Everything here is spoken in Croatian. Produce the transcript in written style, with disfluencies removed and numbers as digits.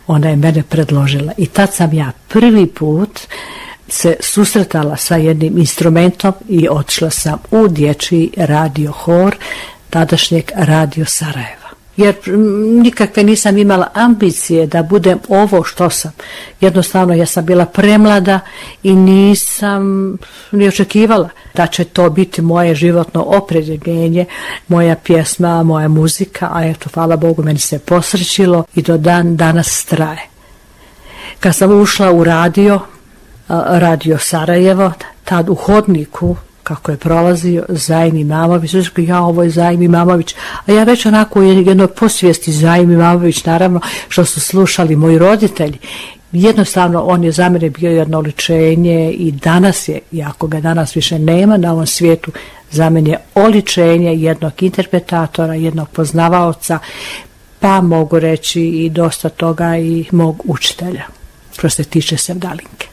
ona je mene predložila. I tad sam ja prvi put se susretala sa jednim instrumentom i otišla sam u dječji radio hor tadašnjeg Radio Sarajeva. Jer nikakve nisam imala ambicije da budem ovo što sam. Jednostavno ja sam bila premlada i nisam ni očekivala da će to biti moje životno opredjeljenje, moja pjesma, moja muzika, a eto, hvala Bogu, meni se posrećilo i do dan danas traje. Kad sam ušla u Radio Sarajevo, tad u hodniku, kako je prolazio Zajim Imamović, ja, ovo je Zajim Imamović, a ja već onako u jednoj posvijesti Zajim Imamović, naravno, što su slušali moji roditelji. Jednostavno, on je za mene bio jedno oličenje i danas je, iako ga danas više nema na ovom svijetu, za mene je oličenje jednog interpretatora, jednog poznavaoca, pa mogu reći i dosta toga i mog učitelja, što se tiče Sevdalinke.